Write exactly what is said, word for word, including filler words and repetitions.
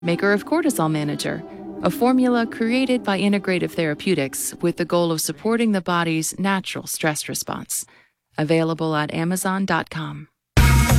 maker of Cortisol Manager, a formula created by Integrative Therapeutics with the goal of supporting the body's natural stress response. Available at amazon dot com.